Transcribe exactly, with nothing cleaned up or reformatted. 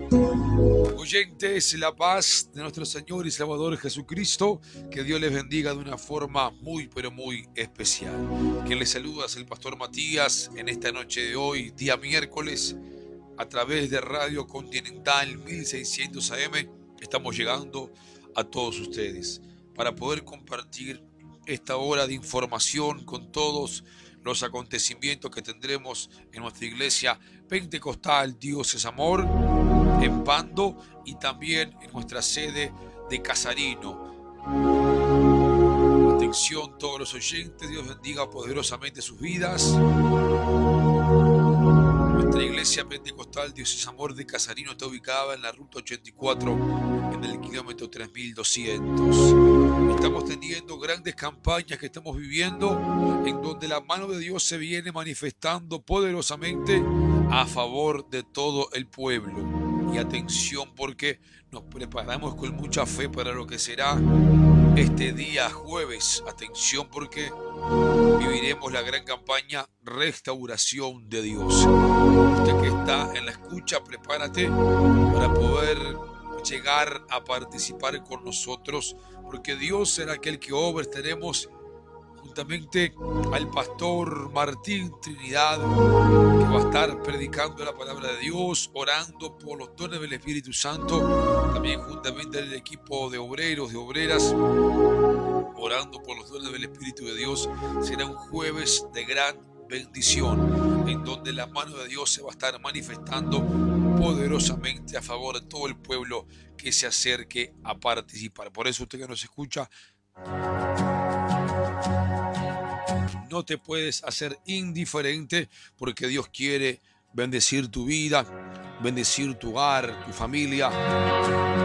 Oyentes, la paz de nuestro Señor y Salvador Jesucristo, que Dios les bendiga de una forma muy, pero muy especial. Quien les saluda es el Pastor Matías en esta noche de hoy, día miércoles, a través de Radio Continental mil seiscientos A M. Estamos llegando a todos ustedes para poder compartir esta hora de información con todos los acontecimientos que tendremos en nuestra iglesia pentecostal Dios es Amor, en Pando y también en nuestra sede de Casarino. Atención todos los oyentes, Dios bendiga poderosamente sus vidas. Nuestra iglesia pentecostal Dios es Amor de Casarino está ubicada en la ruta ochenta y cuatro, en el kilómetro tres mil doscientos. Estamos teniendo grandes campañas que estamos viviendo, en donde la mano de Dios se viene manifestando poderosamente a favor de todo el pueblo. Y atención, porque nos preparamos con mucha fe para lo que será este día jueves. Atención, porque viviremos la gran campaña Restauración de Dios. Usted que está en la escucha, prepárate para poder llegar a participar con nosotros, porque Dios será aquel que obra. Estaremos juntamente al pastor Martín Trinidad, que va a estar predicando la palabra de Dios, orando por los dones del Espíritu Santo, también juntamente el equipo de obreros, de obreras, orando por los dones del Espíritu de Dios. Será un jueves de gran bendición, en donde la mano de Dios se va a estar manifestando poderosamente a favor de todo el pueblo que se acerque a participar. Por eso usted que nos escucha, no te puedes hacer indiferente, porque Dios quiere bendecir tu vida, bendecir tu hogar, tu familia.